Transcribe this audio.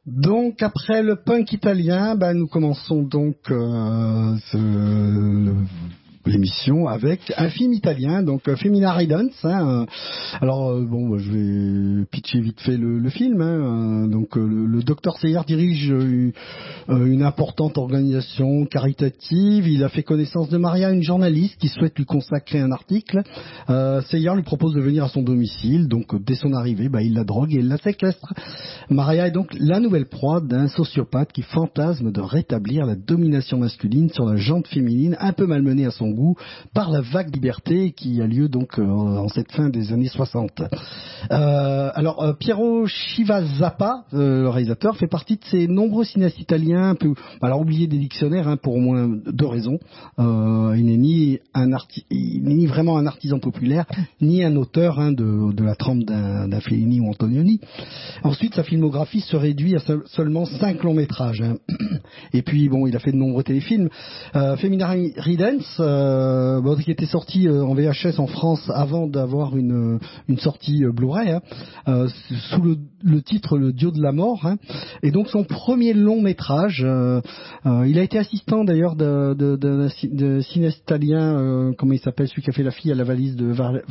Donc après le punk italien, nous commençons donc l'émission avec un film italien, donc Femina Ridens. Alors je vais pitcher vite fait le film. Donc le docteur Seyer dirige une importante organisation caritative. Il a fait connaissance de Maria, une journaliste qui souhaite lui consacrer un article. Seyer lui propose de venir à son domicile. Donc dès son arrivée, il la drogue et il la séquestre. Maria est donc la nouvelle proie d'un sociopathe qui fantasme de rétablir la domination masculine sur la gente féminine, un peu malmenée à son goût par la vague liberté qui a lieu donc en cette fin des années 60. Alors Piero Chivazappa, le réalisateur, fait partie de ces nombreux cinéastes italiens un peu oubliés des dictionnaires pour au moins deux raisons. Il n'est ni vraiment un artisan populaire, ni un auteur de la trempe d'un Fellini ou Antonioni. Ensuite, sa filmographie se réduit à seulement 5 longs métrages. Et puis il a fait de nombreux téléfilms. Femina Ridens, qui était sorti en VHS en France avant d'avoir une sortie Blu-ray, sous le titre Le Dieu de la mort. Et donc son premier long métrage. Il a été assistant d'ailleurs de cinéaste italien, comment il s'appelle, celui qui a fait La fille à la valise de